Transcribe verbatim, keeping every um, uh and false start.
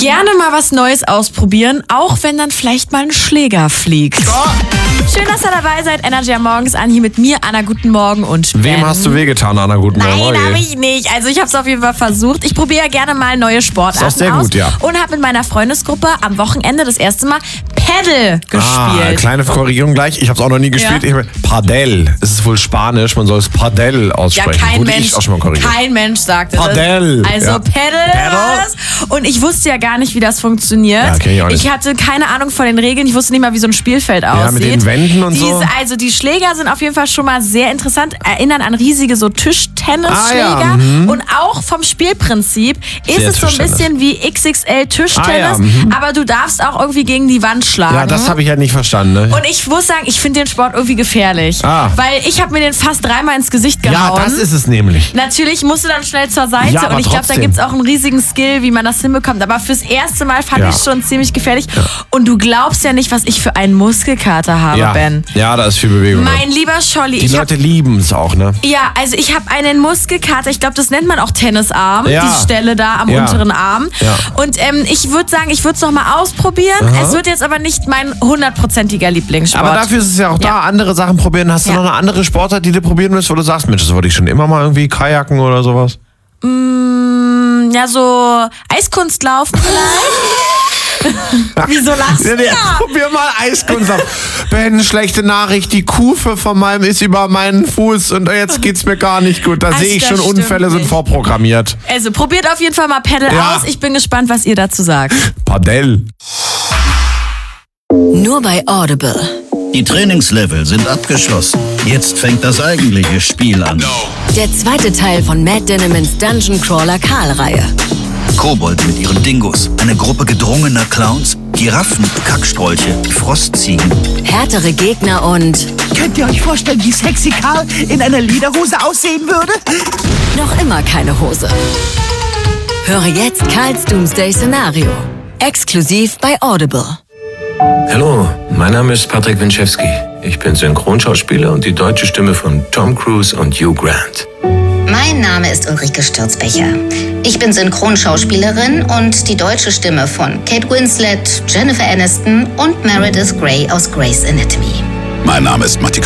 Gerne mal was Neues ausprobieren, auch wenn dann vielleicht mal ein Schläger fliegt. Oh. Schön, dass ihr dabei seid. Energy am Morgens an, hier mit mir, Anna, guten Morgen und Ben. Wem hast du wehgetan, Anna, guten Morgen? Nein, habe ich nicht. Also ich habe es auf jeden Fall versucht. Ich probiere ja gerne mal neue Sportarten ist doch sehr aus. Gut, ja. Und habe mit meiner Freundesgruppe am Wochenende das erste Mal Paddle gespielt. Ah, kleine Korrigierung gleich. Ich habe es auch noch nie gespielt. Ja. Ich, Padel. Es ist wohl Spanisch. Man soll es Padel aussprechen. Ja, kein Wurde Mensch, ich auch schon mal korrigiert. kein Mensch sagt es. Padel. Also Ja. Paddle. Paddle. Und ich wusste ja gar nicht, wie das funktioniert. Ja, kenn ich auch nicht. Ich hatte keine Ahnung von den Regeln. Ich wusste nicht mal, wie so ein Spielfeld aussieht. Ja, mit den Wänden und Diese, so. Also die Schläger sind auf jeden Fall schon mal sehr interessant. Erinnern an riesige so Tischtennisschläger. Ah, ja, mhm. Und auch vom Spielprinzip ist Sehr es so ein Tischtennis. bisschen wie X X L Tischtennis. Ah, ja, mhm. Aber du darfst auch irgendwie gegen die Wand schlagen. Ja, das habe ich halt nicht verstanden. Ne? Und ich muss sagen, ich finde den Sport irgendwie gefährlich. Ah. Weil ich habe mir den fast dreimal ins Gesicht gehauen. Ja, das ist es nämlich. Natürlich musst du dann schnell zur Seite Ja, aber und ich glaube, da trotzdem. gibt es auch einen riesigen Skill, wie man das hinbekommt. Aber fürs erste Mal fand Ja. ich es schon ziemlich gefährlich. Und du glaubst ja nicht, was ich für einen Muskelkater habe, Ja. Ben. ja, da ist viel Bewegung. Mein lieber Scholli, Die ich Leute hab, lieben es auch, ne? ja, also ich habe einen Muskelkater. Ich glaube, das nennt man auch Tennisarm, Ja. die Stelle da am Ja. unteren Arm. Ja. Und ähm, ich würde sagen, ich würde es nochmal ausprobieren. Aha. Es wird jetzt aber nicht mein hundertprozentiger Lieblingssport. Aber dafür ist es ja auch da, Ja. andere Sachen probieren. Hast du Ja. noch eine andere Sportart, die du probieren willst, wo du sagst, Mensch, das wollte ich schon immer mal irgendwie kajaken oder sowas? Mm, ja, so Eiskunstlaufen vielleicht. Wieso lachst du? Ja, nee, Ja. probier mal Eiskunst auf. Ben, schlechte Nachricht, die Kufe von meinem ist über meinen Fuß und jetzt geht's mir gar nicht gut. Da Also, sehe ich das schon, stimmt Unfälle sind nicht. vorprogrammiert. Also probiert auf jeden Fall mal Paddle Ja. aus. Ich bin gespannt, was ihr dazu sagt. Padel. Nur bei Audible. Die Trainingslevel sind abgeschlossen. Jetzt fängt das eigentliche Spiel an. Der zweite Teil von Matt Dinnemans Dungeon Crawler Karl-Reihe. Kobold mit ihren Dingos, eine Gruppe gedrungener Clowns, Giraffen, Kackstrolche, Frostziegen. Härtere Gegner und Könnt ihr euch vorstellen, wie sexy Karl in einer Lederhose aussehen würde? noch immer keine Hose. Höre jetzt Karls Doomsday-Szenario. Exklusiv bei Audible. Hallo, mein Name ist Patrick Winczewski. Ich bin Synchronschauspieler und die deutsche Stimme von Tom Cruise und Hugh Grant. Mein Name ist Ulrike Stürzbecher. Ich bin Synchronschauspielerin und die deutsche Stimme von Kate Winslet, Jennifer Aniston und Meredith Grey aus Grey's Anatomy. Mein Name ist Matti